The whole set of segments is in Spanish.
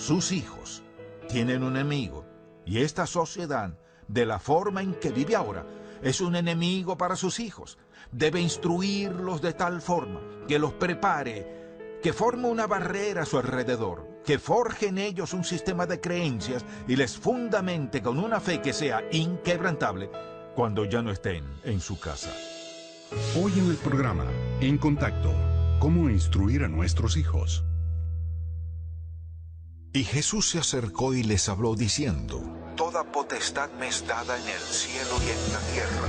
sus hijos tienen un enemigo, y esta sociedad, de la forma en que vive ahora, es un enemigo para sus hijos. Debe instruirlos de tal forma que los prepare, que forme una barrera a su alrededor, que forje en ellos un sistema de creencias y les fundamente con una fe que sea inquebrantable cuando ya no estén en su casa. Hoy en el programa, En Contacto, ¿cómo instruir a nuestros hijos? Y Jesús se acercó y les habló diciendo: Toda potestad me es dada en el cielo y en la tierra.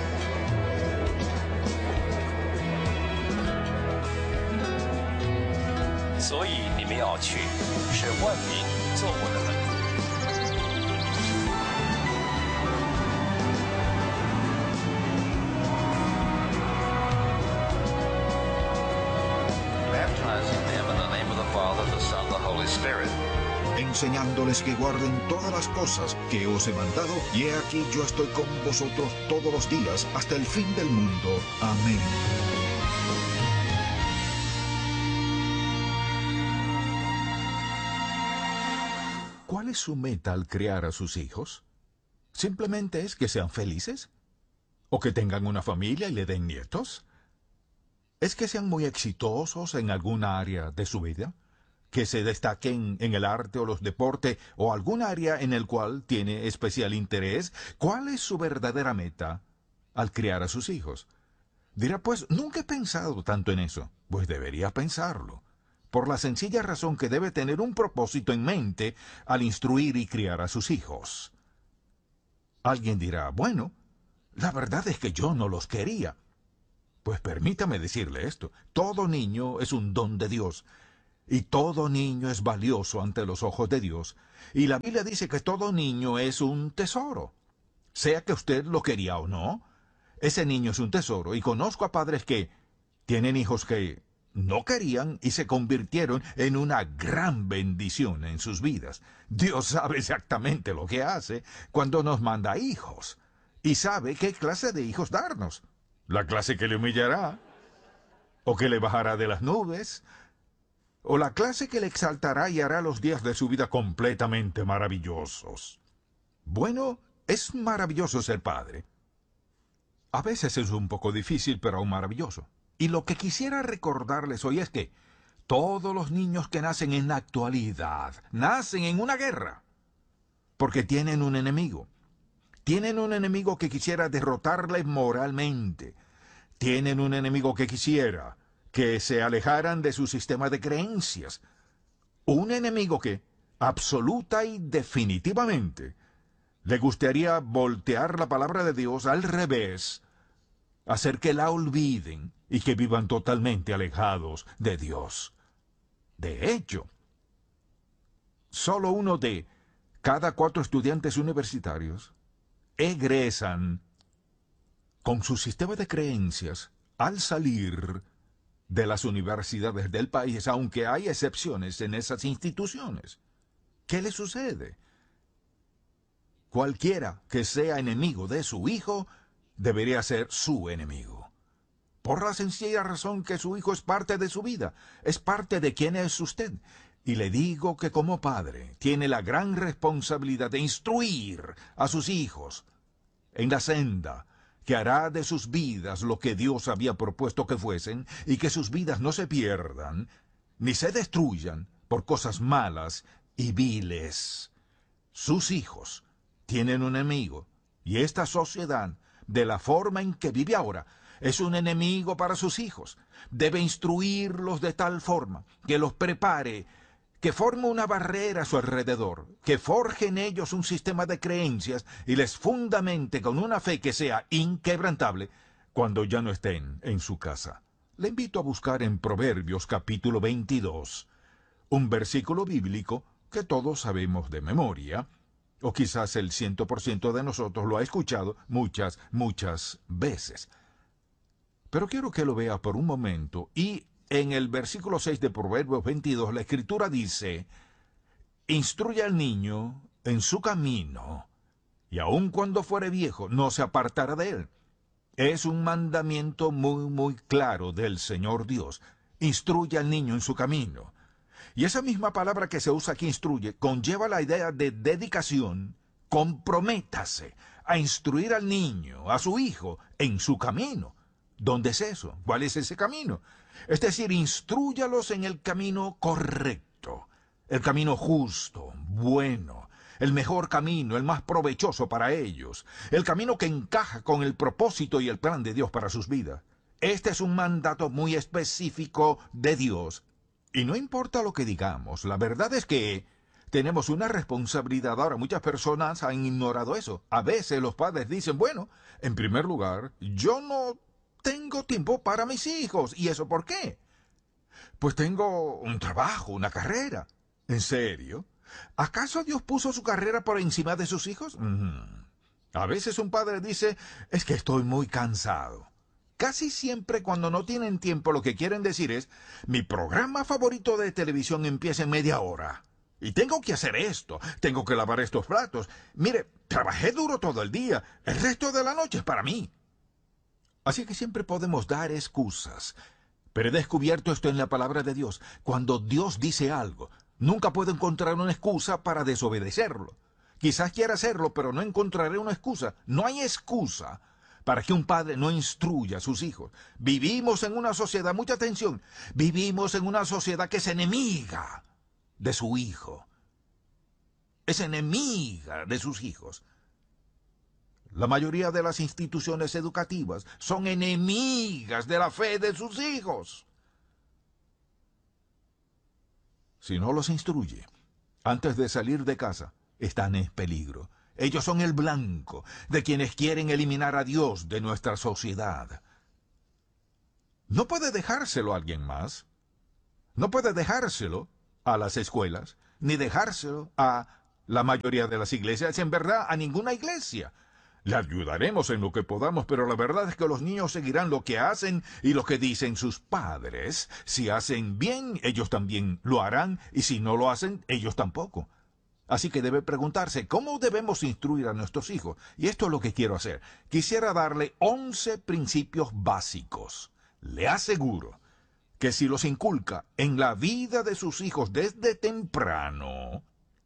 Enseñándoles que guarden todas las cosas que os he mandado, y he aquí yo estoy con vosotros todos los días hasta el fin del mundo. Amén. ¿Cuál es su meta al criar a sus hijos? ¿Simplemente es que sean felices? ¿O que tengan una familia y le den nietos? ¿Es que sean muy exitosos en alguna área de su vida? ¿Que se destaquen en el arte o los deportes o algún área en el cual tiene especial interés? ¿Cuál es su verdadera meta al criar a sus hijos? Dirá, pues, nunca he pensado tanto en eso. Pues debería pensarlo, por la sencilla razón que debe tener un propósito en mente al instruir y criar a sus hijos. Alguien dirá, bueno, la verdad es que yo no los quería. Pues permítame decirle esto: todo niño es un don de Dios, y todo niño es valioso ante los ojos de Dios, y la Biblia dice que todo niño es un tesoro. Sea que usted lo quería o no, ese niño es un tesoro, y conozco a padres que tienen hijos que no querían y se convirtieron en una gran bendición en sus vidas. Dios sabe exactamente lo que hace cuando nos manda hijos, y sabe qué clase de hijos darnos. La clase que le humillará, o que le bajará de las nubes, o la clase que le exaltará y hará los días de su vida completamente maravillosos. Bueno, es maravilloso ser padre. A veces es un poco difícil, pero aún maravilloso. Y lo que quisiera recordarles hoy es que todos los niños que nacen en la actualidad nacen en una guerra, porque tienen un enemigo. Tienen un enemigo que quisiera derrotarles moralmente. Tienen un enemigo que quisiera que se alejaran de su sistema de creencias. Un enemigo que, absoluta y definitivamente, le gustaría voltear la palabra de Dios al revés, hacer que la olviden y que vivan totalmente alejados de Dios. De hecho, solo uno de cada 4 estudiantes universitarios egresan con su sistema de creencias al salir de las universidades del país, aunque hay excepciones en esas instituciones. ¿Qué le sucede? Cualquiera que sea enemigo de su hijo debería ser su enemigo, por la sencilla razón que su hijo es parte de su vida, es parte de quién es usted. Y le digo que como padre tiene la gran responsabilidad de instruir a sus hijos en la senda que hará de sus vidas lo que Dios había propuesto que fuesen, y que sus vidas no se pierdan ni se destruyan por cosas malas y viles. Sus hijos tienen un enemigo, y esta sociedad, de la forma en que vive ahora, es un enemigo para sus hijos. Debe instruirlos de tal forma que los prepare, que forme una barrera a su alrededor, que forje en ellos un sistema de creencias y les fundamente con una fe que sea inquebrantable cuando ya no estén en su casa. Le invito a buscar en Proverbios capítulo 22, un versículo bíblico que todos sabemos de memoria, o quizás el 100% de nosotros lo ha escuchado muchas veces. Pero quiero que lo vea por un momento, y en el versículo 6 de Proverbios 22, la Escritura dice: instruye al niño en su camino, y aun cuando fuere viejo, no se apartará de él. Es un mandamiento muy claro del Señor Dios. Instruye al niño en su camino. Y esa misma palabra que se usa aquí, instruye, conlleva la idea de dedicación. Comprométase a instruir al niño, a su hijo, en su camino. ¿Dónde es eso? ¿Cuál es ese camino? Es decir, instrúyalos en el camino correcto, el camino justo, bueno, el mejor camino, el más provechoso para ellos, el camino que encaja con el propósito y el plan de Dios para sus vidas. Este es un mandato muy específico de Dios. Y no importa lo que digamos, la verdad es que tenemos una responsabilidad. Ahora, muchas personas han ignorado eso. A veces los padres dicen, bueno, en primer lugar, yo no tengo tiempo para mis hijos. ¿Y eso por qué? Pues tengo un trabajo, una carrera. ¿En serio? ¿Acaso Dios puso su carrera por encima de sus hijos? A veces un padre dice, es que estoy muy cansado. Casi siempre cuando no tienen tiempo lo que quieren decir es, mi programa favorito de televisión empieza en media hora. Y tengo que hacer esto, tengo que lavar estos platos. Mire, trabajé duro todo el día, el resto de la noche es para mí. Así que siempre podemos dar excusas. Pero he descubierto esto en la palabra de Dios. Cuando Dios dice algo, nunca puedo encontrar una excusa para desobedecerlo. Quizás quiera hacerlo, pero no encontraré una excusa. No hay excusa para que un padre no instruya a sus hijos. Vivimos en una sociedad, mucha atención, vivimos en una sociedad que es enemiga de su hijo. Es enemiga de sus hijos. La mayoría de las instituciones educativas son enemigas de la fe de sus hijos. Si no los instruye, antes de salir de casa, están en peligro. Ellos son el blanco de quienes quieren eliminar a Dios de nuestra sociedad. No puede dejárselo a alguien más. No puede dejárselo a las escuelas, ni dejárselo a la mayoría de las iglesias, en verdad a ninguna iglesia. Le ayudaremos en lo que podamos, pero la verdad es que los niños seguirán lo que hacen y lo que dicen sus padres. Si hacen bien, ellos también lo harán, y si no lo hacen, ellos tampoco. Así que debe preguntarse, ¿cómo debemos instruir a nuestros hijos? Y esto es lo que quiero hacer. Quisiera darle 11 principios básicos. Le aseguro que si los inculca en la vida de sus hijos desde temprano,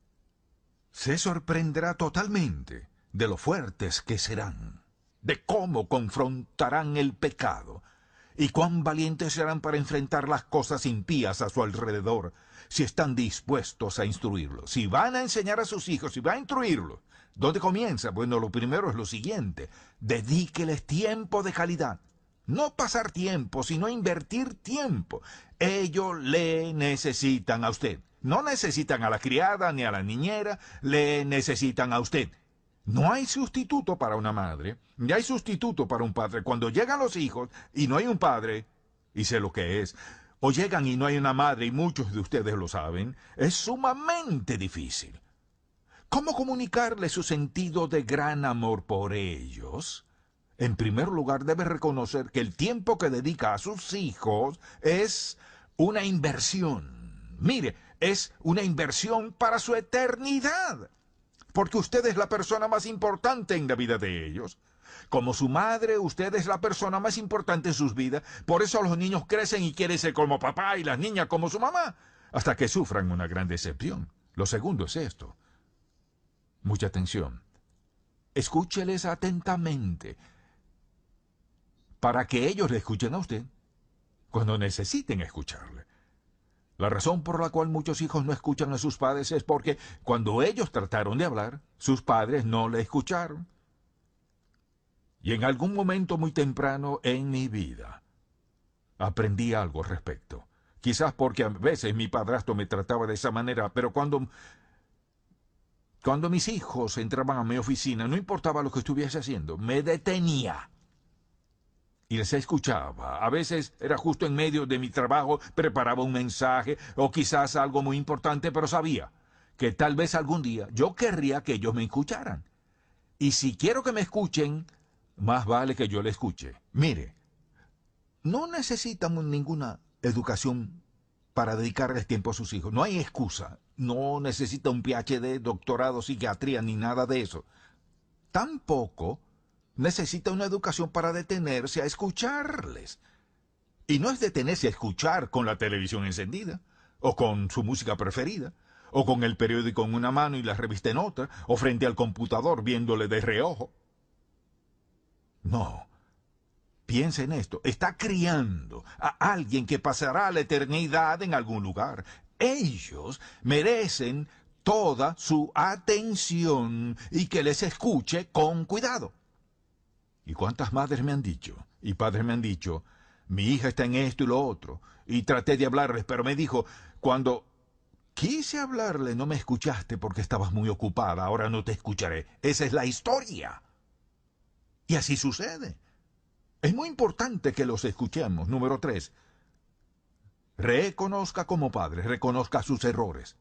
se sorprenderá totalmente de lo fuertes que serán, de cómo confrontarán el pecado, y cuán valientes serán para enfrentar las cosas impías a su alrededor, si están dispuestos a instruirlos. Si van a enseñar a sus hijos, si van a instruirlos, ¿dónde comienza? Bueno, lo primero es lo siguiente: dedíqueles tiempo de calidad. No pasar tiempo, sino invertir tiempo. Ellos le necesitan a usted. No necesitan a la criada ni a la niñera, le necesitan a usted. No hay sustituto para una madre, ni hay sustituto para un padre. Cuando llegan los hijos y no hay un padre, y sé lo que es, o llegan y no hay una madre, y muchos de ustedes lo saben, es sumamente difícil. ¿Cómo comunicarle su sentido de gran amor por ellos? En primer lugar, debe reconocer que el tiempo que dedica a sus hijos es una inversión. Mire, es una inversión para su eternidad. Porque usted es la persona más importante en la vida de ellos. Como su madre, usted es la persona más importante en sus vidas. Por eso los niños crecen y quieren ser como papá y las niñas como su mamá, hasta que sufran una gran decepción. Lo segundo es esto. Mucha atención. Escúcheles atentamente, para que ellos le escuchen a usted cuando necesiten escucharle. La razón por la cual muchos hijos no escuchan a sus padres es porque cuando ellos trataron de hablar, sus padres no le escucharon. Y en algún momento muy temprano en mi vida aprendí algo al respecto. Quizás porque a veces mi padrastro me trataba de esa manera, pero cuando mis hijos entraban a mi oficina, no importaba lo que estuviese haciendo, me detenía y les escuchaba. A veces era justo en medio de mi trabajo, preparaba un mensaje o quizás algo muy importante, pero sabía que tal vez algún día yo querría que ellos me escucharan. Y si quiero que me escuchen, más vale que yo le escuche. Mire, no necesitan ninguna educación para dedicarles tiempo a sus hijos. No hay excusa. No necesita un PhD, doctorado, psiquiatría, ni nada de eso. Tampoco necesita una educación para detenerse a escucharles. Y no es detenerse a escuchar con la televisión encendida. o con su música preferida, o con el periódico en una mano y la revista en otra, o frente al computador viéndole de reojo. No. Piensa en esto. Está criando a alguien que pasará la eternidad en algún lugar. Ellos merecen toda su atención y que les escuche con cuidado. ¿Y cuántas madres me han dicho? Y padres me han dicho, mi hija está en esto y lo otro. Y traté de hablarles, pero me dijo, cuando quise hablarle no me escuchaste porque estabas muy ocupada, ahora no te escucharé. Esa es la historia. Y así sucede. Es muy importante que los escuchemos. Número 3. Reconozca como padre, reconozca sus errores.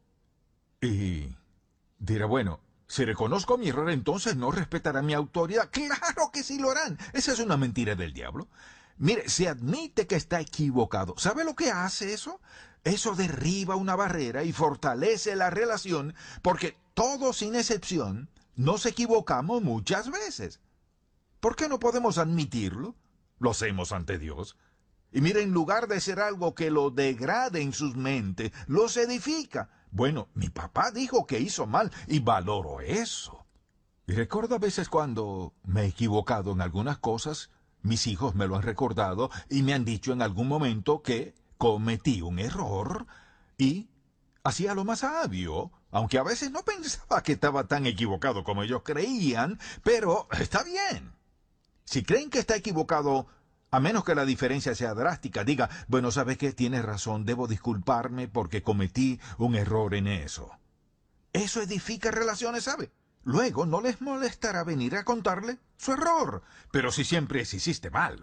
Y dirá, bueno, si reconozco mi error, entonces no respetarán mi autoridad. ¡Claro que sí lo harán! Esa es una mentira del diablo. Mire, se admite que está equivocado. ¿Sabe lo que hace eso? Eso derriba una barrera y fortalece la relación, porque todos, sin excepción, nos equivocamos muchas veces. ¿Por qué no podemos admitirlo? Lo hacemos ante Dios. Y mire, en lugar de ser algo que lo degrade en sus mentes, los edifica. Bueno, mi papá dijo que hizo mal y valoro eso. Y recuerdo a veces cuando me he equivocado en algunas cosas, mis hijos me lo han recordado y me han dicho en algún momento que cometí un error y hacía lo más sabio, aunque a veces no pensaba que estaba tan equivocado como ellos creían, pero está bien. Si creen que está equivocado, a menos que la diferencia sea drástica, diga, bueno, ¿sabes qué? Tienes razón, debo disculparme porque cometí un error en eso. Eso edifica relaciones, ¿sabe? Luego no les molestará venir a contarle su error. Pero si siempre hiciste mal,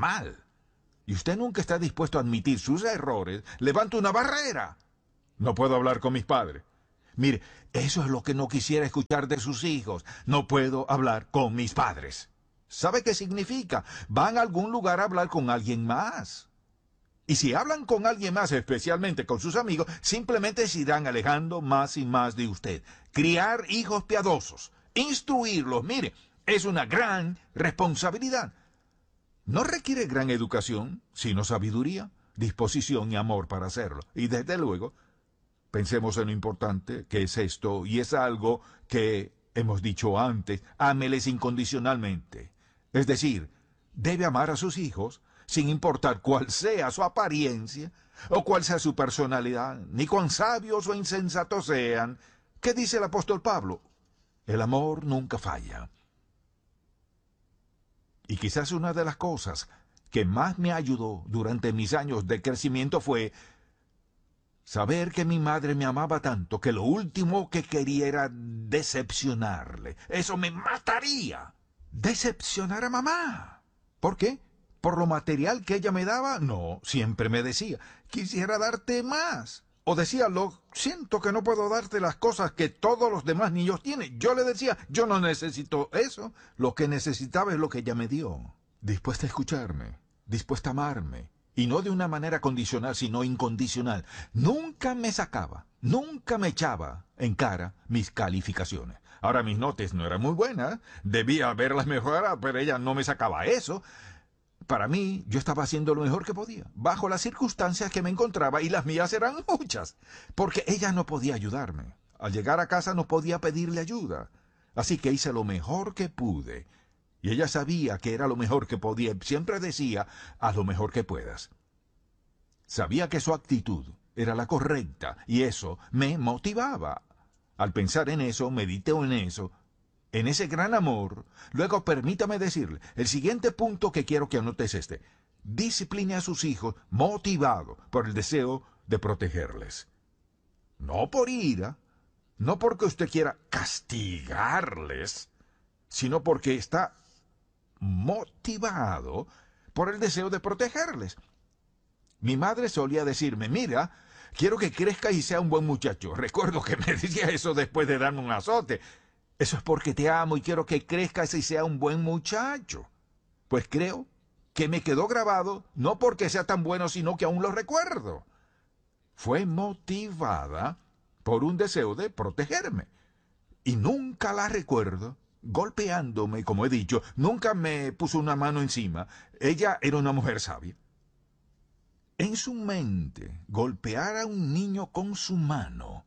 y usted nunca está dispuesto a admitir sus errores, levanta una barrera. No puedo hablar con mis padres. Mire, eso es lo que no quisiera escuchar de sus hijos. No puedo hablar con mis padres. ¿Sabe qué significa? Van a algún lugar a hablar con alguien más. Y si hablan con alguien más, especialmente con sus amigos, simplemente se irán alejando más y más de usted. Criar hijos piadosos, instruirlos, mire, es una gran responsabilidad. No requiere gran educación, sino sabiduría, disposición y amor para hacerlo. Y desde luego, pensemos en lo importante que es esto, y es algo que hemos dicho antes, ámeles incondicionalmente. Es decir, debe amar a sus hijos sin importar cuál sea su apariencia o cuál sea su personalidad, ni cuán sabios o insensatos sean. ¿Qué dice el apóstol Pablo? El amor nunca falla. Y quizás una de las cosas que más me ayudó durante mis años de crecimiento fue saber que mi madre me amaba tanto que lo último que quería era decepcionarle. Eso me mataría. Decepcionar a mamá. ¿Por qué? ¿Por lo material que ella me daba? No, siempre me decía, quisiera darte más. O decía, lo siento que no puedo darte las cosas que todos los demás niños tienen. Yo le decía, yo no necesito eso. Lo que necesitaba es lo que ella me dio. Dispuesta a escucharme, dispuesta a amarme. Y no de una manera condicional, sino incondicional. Nunca me sacaba, nunca me echaba en cara mis calificaciones. Ahora mis notas no eran muy buenas, debía haberlas mejorado, pero ella no me sacaba eso. Para mí, yo estaba haciendo lo mejor que podía, bajo las circunstancias que me encontraba, y las mías eran muchas, porque ella no podía ayudarme. Al llegar a casa no podía pedirle ayuda, así que hice lo mejor que pude. Y ella sabía que era lo mejor que podía, siempre decía, haz lo mejor que puedas. Sabía que su actitud era la correcta, y eso me motivaba. Al pensar en eso, medité en eso, en ese gran amor. Luego permítame decirle, el siguiente punto que quiero que anote es este. Discipline a sus hijos motivado por el deseo de protegerles. No por ira, no porque usted quiera castigarles, sino porque está motivado por el deseo de protegerles. Mi madre solía decirme, mira, quiero que crezca y sea un buen muchacho. Recuerdo que me decía eso después de darme un azote. Eso es porque te amo y quiero que crezcas y sea un buen muchacho. Pues creo que me quedó grabado, no porque sea tan bueno, sino que aún lo recuerdo. Fue motivada por un deseo de protegerme. Y nunca la recuerdo golpeándome, como he dicho, nunca me puso una mano encima. Ella era una mujer sabia. En su mente, golpear a un niño con su mano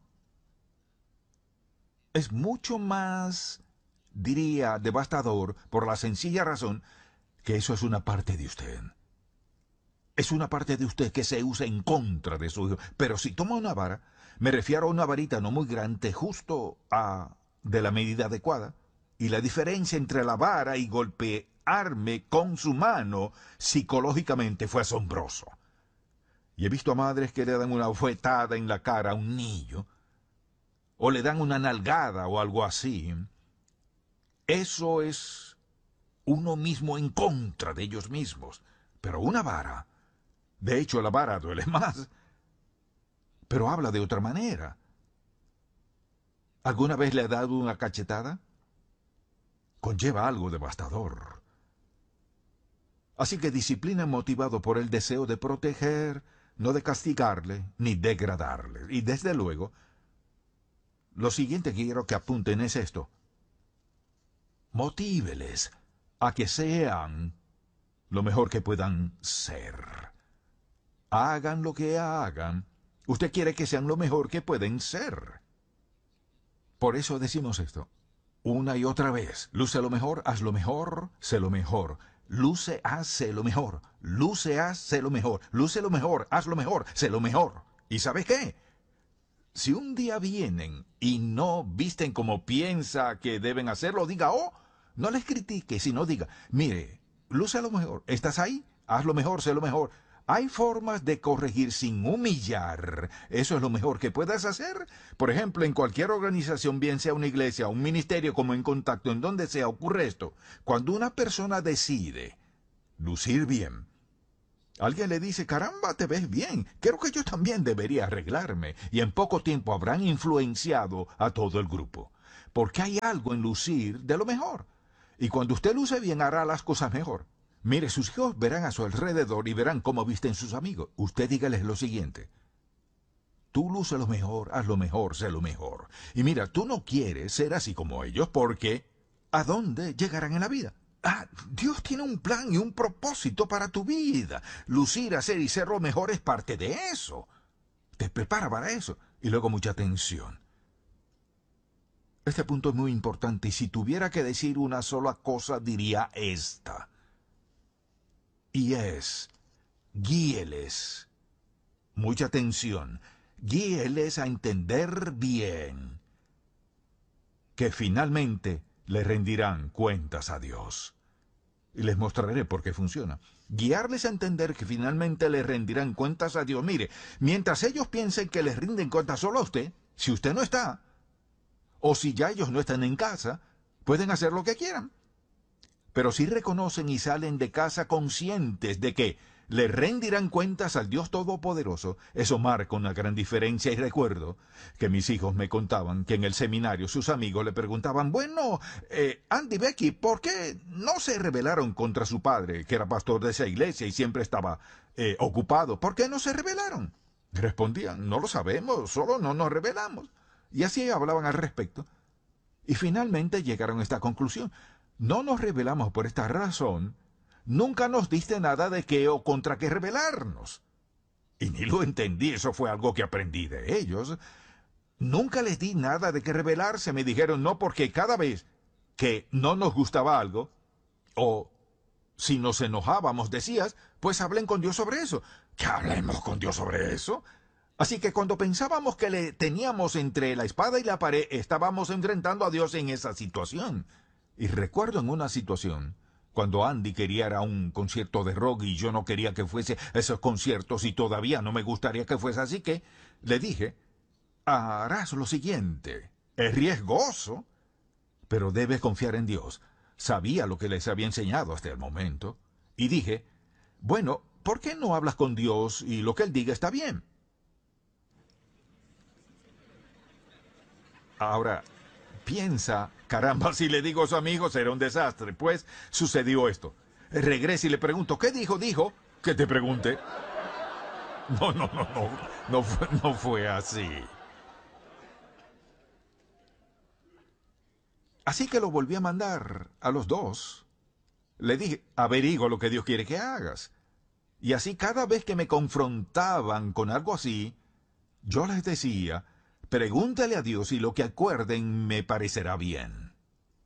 es mucho más, diría, devastador por la sencilla razón que eso es una parte de usted. Es una parte de usted que se usa en contra de su hijo. Pero si toma una vara, me refiero a una varita no muy grande, justo de la medida adecuada. Y la diferencia entre la vara y golpearme con su mano psicológicamente fue asombroso. Y he visto a madres que le dan una bofetada en la cara a un niño, o le dan una nalgada o algo así. Eso es uno mismo en contra de ellos mismos. Pero una vara, de hecho la vara duele más, pero habla de otra manera. ¿Alguna vez le ha dado una cachetada? Conlleva algo devastador. Así que disciplina motivado por el deseo de proteger, no de castigarle ni degradarle. Y desde luego, lo siguiente que quiero que apunten es esto. Motíveles a que sean lo mejor que puedan ser. Hagan lo que hagan. Usted quiere que sean lo mejor que pueden ser. Por eso decimos esto. Una y otra vez. Luce lo mejor, haz lo mejor, sé lo mejor. Luce, haz, sé lo mejor. Luce, haz, sé lo mejor. Luce lo mejor, haz lo mejor, sé lo mejor. ¿Y sabes qué? Si un día vienen y no visten como piensa que deben hacerlo, diga, oh, no les critique, sino diga, mire, luce lo mejor, ¿estás ahí? Haz lo mejor, sé lo mejor. Hay formas de corregir sin humillar. Eso es lo mejor que puedas hacer. Por ejemplo, en cualquier organización, bien sea una iglesia, un ministerio, como en Contacto, en donde sea, ocurre esto. Cuando una persona decide lucir bien, alguien le dice, caramba, te ves bien, creo que yo también debería arreglarme. Y en poco tiempo habrán influenciado a todo el grupo. Porque hay algo en lucir de lo mejor. Y cuando usted luce bien, hará las cosas mejor. Mire, sus hijos verán a su alrededor y verán cómo visten sus amigos. Usted dígales lo siguiente. Tú luce lo mejor, haz lo mejor, sé lo mejor. Y mira, tú no quieres ser así como ellos porque ¿a dónde llegarán en la vida? Dios tiene un plan y un propósito para tu vida. Lucir, hacer y ser lo mejor es parte de eso. Te prepara para eso. Y luego mucha atención. Este punto es muy importante y si tuviera que decir una sola cosa diría esta. Y es, guíeles, mucha atención, guíeles a entender bien que finalmente le rendirán cuentas a Dios. Y les mostraré por qué funciona. Guiarles a entender que finalmente le rendirán cuentas a Dios. Mire, mientras ellos piensen que les rinden cuentas solo a usted, si usted no está, o si ya ellos no están en casa, pueden hacer lo que quieran. Pero si reconocen y salen de casa conscientes de que le rendirán cuentas al Dios Todopoderoso, eso marca una gran diferencia. Y recuerdo que mis hijos me contaban que en el seminario sus amigos le preguntaban, bueno, Andy, Becky, ¿por qué no se rebelaron contra su padre, que era pastor de esa iglesia y siempre estaba ocupado? ¿Por qué no se rebelaron? Respondían, no lo sabemos, solo no nos rebelamos. Y así hablaban al respecto. Y finalmente llegaron a esta conclusión. No nos rebelamos por esta razón. Nunca nos diste nada de qué o contra qué rebelarnos. Y ni lo entendí, eso fue algo que aprendí de ellos. Nunca les di nada de qué rebelarse. Me dijeron no, porque cada vez que no nos gustaba algo, o si nos enojábamos, decías, pues hablen con Dios sobre eso. ¿Que hablemos con Dios sobre eso? Así que cuando pensábamos que le teníamos entre la espada y la pared, estábamos enfrentando a Dios en esa situación. Y recuerdo en una situación, cuando Andy quería ir a un concierto de rock y yo no quería que fuese a esos conciertos y todavía no me gustaría que fuese así, que le dije, harás lo siguiente, es riesgoso, pero debes confiar en Dios. Sabía lo que les había enseñado hasta el momento. Y dije, bueno, ¿por qué no hablas con Dios y lo que Él diga está bien? Ahora, piensa, caramba, si le digo a su amigo será un desastre. Pues sucedió esto. Regreso y le pregunto, ¿qué dijo? Dijo, que te pregunte. No fue así. Así que lo volví a mandar a los dos. Le dije, averigua lo que Dios quiere que hagas. Y así cada vez que me confrontaban con algo así, yo les decía, pregúntale a Dios y lo que acuerden me parecerá bien.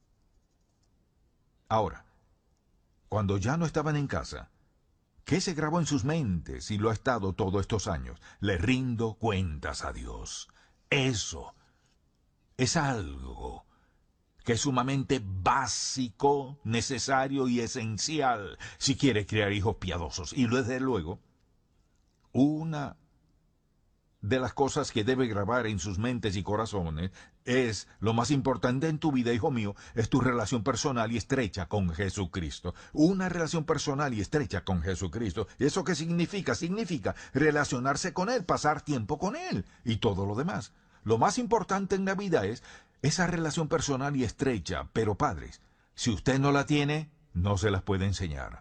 Ahora, cuando ya no estaban en casa, ¿qué se grabó en sus mentes y lo ha estado todos estos años? Le rindo cuentas a Dios. Eso es algo que es sumamente básico, necesario y esencial si quiere criar hijos piadosos. Y desde luego, una de las cosas que debe grabar en sus mentes y corazones es, lo más importante en tu vida, hijo mío, es tu relación personal y estrecha con Jesucristo. Una relación personal y estrecha con Jesucristo. ¿Y eso qué significa? Significa relacionarse con Él, pasar tiempo con Él y todo lo demás. Lo más importante en la vida es esa relación personal y estrecha. Pero padres, si usted no la tiene, no se las puede enseñar.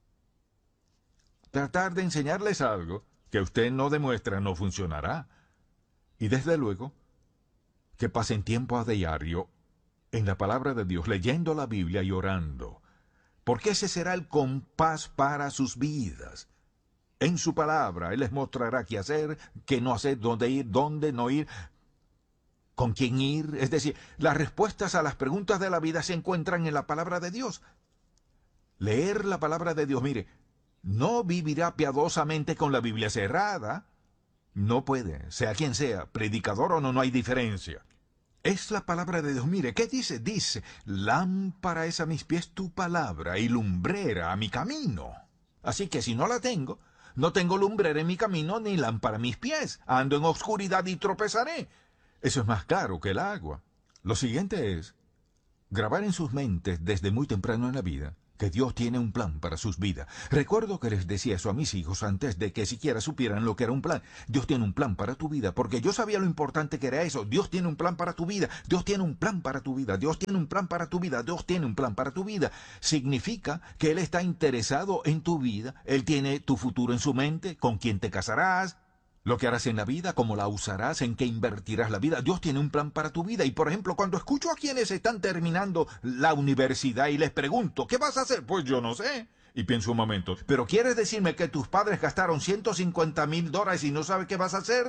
Tratar de enseñarles algo que usted no demuestra no funcionará. Y desde luego, que pasen tiempo a diario en la palabra de Dios, leyendo la Biblia y orando, porque ese será el compás para sus vidas. En su palabra, Él les mostrará qué hacer, qué no hacer, dónde ir, dónde no ir, con quién ir. Es decir, las respuestas a las preguntas de la vida se encuentran en la palabra de Dios. Leer la palabra de Dios, mire, no vivirá piadosamente con la Biblia cerrada. No puede, sea quien sea, predicador o no, no hay diferencia. Es la palabra de Dios. Mire, ¿qué dice? Dice, lámpara es a mis pies tu palabra y lumbrera a mi camino. Así que si no la tengo, no tengo lumbrera en mi camino ni lámpara a mis pies. Ando en oscuridad y tropezaré. Eso es más claro que el agua. Lo siguiente es grabar en sus mentes desde muy temprano en la vida que Dios tiene un plan para sus vidas. Recuerdo que les decía eso a mis hijos antes de que siquiera supieran lo que era un plan. Dios tiene un plan para tu vida, porque yo sabía lo importante que era eso. Dios tiene un plan para tu vida. Dios tiene un plan para tu vida. Dios tiene un plan para tu vida. Dios tiene un plan para tu vida. Significa que Él está interesado en tu vida. Él tiene tu futuro en su mente, con quién te casarás, lo que harás en la vida, cómo la usarás, en qué invertirás la vida. Dios tiene un plan para tu vida. Y por ejemplo, cuando escucho a quienes están terminando la universidad y les pregunto, ¿qué vas a hacer? Pues yo no sé. Y pienso un momento, ¿pero quieres decirme que tus padres gastaron $150,000 y no sabes qué vas a hacer?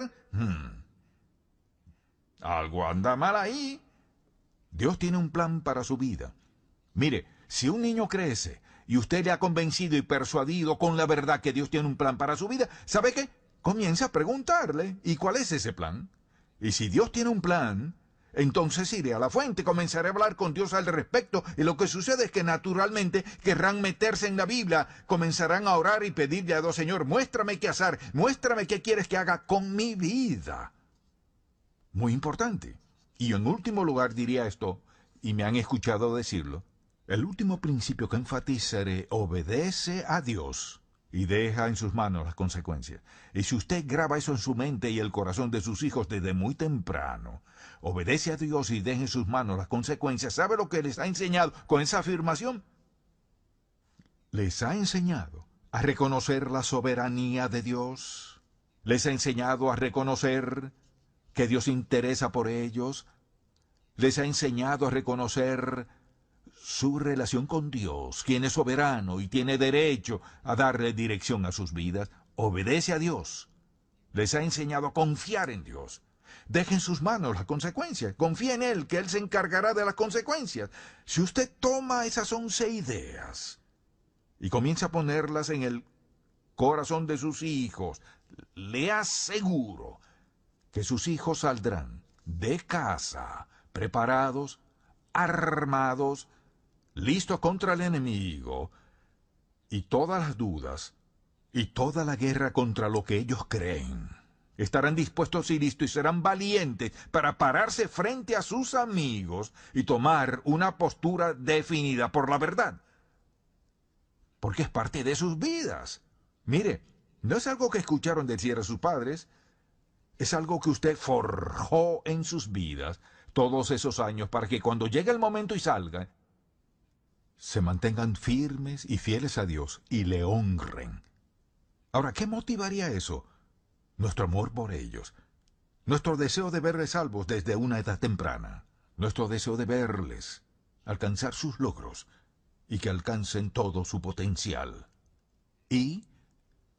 Algo anda mal ahí. Dios tiene un plan para su vida. Mire, si un niño crece y usted le ha convencido y persuadido con la verdad que Dios tiene un plan para su vida, ¿sabe qué? Comienza a preguntarle, ¿y cuál es ese plan? Y si Dios tiene un plan, entonces iré a la fuente, comenzaré a hablar con Dios al respecto, y lo que sucede es que naturalmente querrán meterse en la Biblia, comenzarán a orar y pedirle a Dios, Señor, muéstrame qué hacer, muéstrame qué quieres que haga con mi vida. Muy importante. Y en último lugar diría esto, y me han escuchado decirlo, el último principio que enfatizaré, obedece a Dios y deja en sus manos las consecuencias. Y si usted graba eso en su mente y el corazón de sus hijos desde muy temprano, obedece a Dios y deja en sus manos las consecuencias, ¿sabe lo que les ha enseñado con esa afirmación? Les ha enseñado a reconocer la soberanía de Dios. Les ha enseñado a reconocer que Dios se interesa por ellos. Les ha enseñado a reconocer su relación con Dios, quien es soberano y tiene derecho a darle dirección a sus vidas. Obedece a Dios. Les ha enseñado a confiar en Dios. Deje en sus manos las consecuencias. Confía en Él, que Él se encargará de las consecuencias. Si usted toma esas 11 ideas y comienza a ponerlas en el corazón de sus hijos, le aseguro que sus hijos saldrán de casa preparados, armados, listos contra el enemigo, y todas las dudas, y toda la guerra contra lo que ellos creen. Estarán dispuestos y listos y serán valientes para pararse frente a sus amigos y tomar una postura definida por la verdad. Porque es parte de sus vidas. Mire, no es algo que escucharon decir a sus padres, es algo que usted forjó en sus vidas todos esos años para que cuando llegue el momento y salgan, se mantengan firmes y fieles a Dios y le honren. Ahora, ¿qué motivaría eso? Nuestro amor por ellos, nuestro deseo de verles salvos desde una edad temprana, nuestro deseo de verles alcanzar sus logros y que alcancen todo su potencial. Y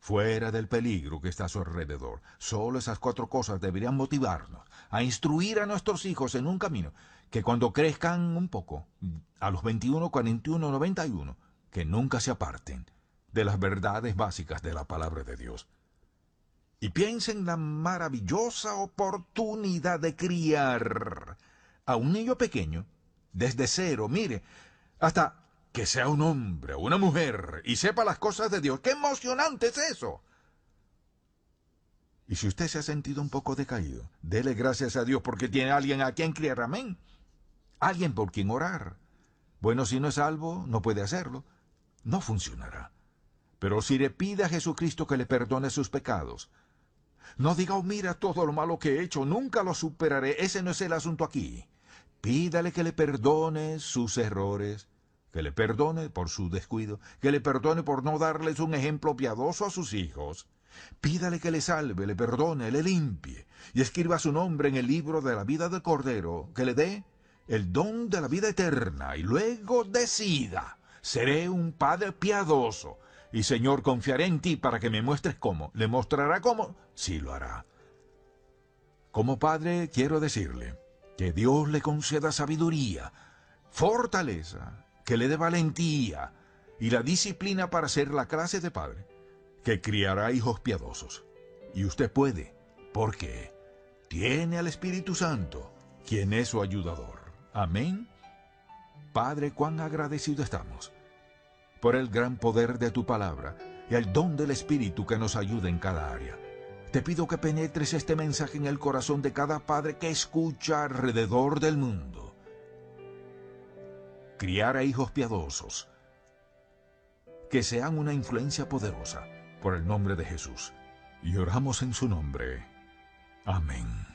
fuera del peligro que está a su alrededor. Solo esas 4 cosas deberían motivarnos a instruir a nuestros hijos en un camino que cuando crezcan un poco, a los 21, 41, 91, que nunca se aparten de las verdades básicas de la palabra de Dios. Y piensen en la maravillosa oportunidad de criar a un niño pequeño desde cero, mire, hasta que sea un hombre o una mujer y sepa las cosas de Dios. ¡Qué emocionante es eso! Y si usted se ha sentido un poco decaído, dele gracias a Dios porque tiene alguien a quien criar, amén. Alguien por quien orar. Bueno, si no es salvo, no puede hacerlo. No funcionará. Pero si le pide a Jesucristo que le perdone sus pecados, no diga, oh, mira todo lo malo que he hecho, nunca lo superaré. Ese no es el asunto aquí. Pídale que le perdone sus errores, que le perdone por su descuido, que le perdone por no darles un ejemplo piadoso a sus hijos. Pídale que le salve, le perdone, le limpie, y escriba su nombre en el libro de la vida del Cordero, que le dé el don de la vida eterna, y luego decida, seré un padre piadoso, y Señor, confiaré en ti para que me muestres cómo. ¿Le mostrará cómo? Sí lo hará. Como padre, quiero decirle que Dios le conceda sabiduría, fortaleza, que le dé valentía y la disciplina para ser la clase de padre que criará hijos piadosos. Y usted puede, porque tiene al Espíritu Santo, quien es su ayudador. Amén. Padre, cuán agradecido estamos por el gran poder de tu palabra y el don del Espíritu que nos ayuda en cada área. Te pido que penetres este mensaje en el corazón de cada padre que escucha alrededor del mundo. Criar a hijos piadosos, que sean una influencia poderosa, por el nombre de Jesús. Y oramos en su nombre. Amén.